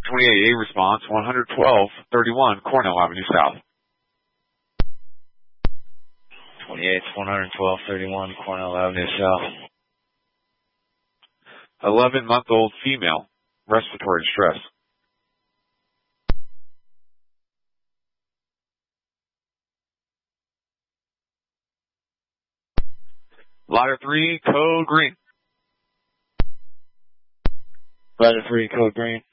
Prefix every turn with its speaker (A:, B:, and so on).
A: 28A response, 112-31 Cornell Avenue South.
B: 28, 112-31 Cornell Avenue South.
A: 11-month-old female, respiratory distress. Ladder 3, code green.
B: Ladder 3, code green.